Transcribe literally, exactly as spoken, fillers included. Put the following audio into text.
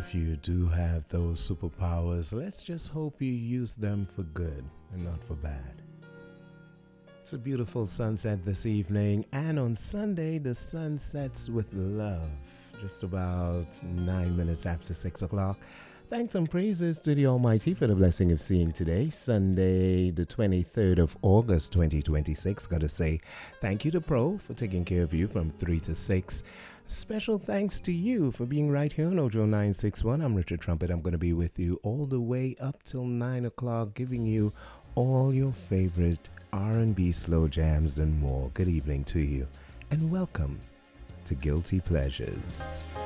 if you do have those superpowers, let's just hope you use them for good and not for bad. It's a beautiful sunset this evening, and on Sunday, the sun sets with love, just about nine minutes after six o'clock. Thanks and praises to the Almighty for the blessing of seeing today, Sunday, the twenty-third of August, twenty twenty-six. Gotta say thank you to Pro for taking care of you from three to six. Special thanks to you for being right here on Ojo nine six one. I'm Richard Trumpet. I'm going to be with you all the way up till nine o'clock, giving you all your favorite R and B slow jams and more. Good evening to you, and welcome to Guilty Pleasures.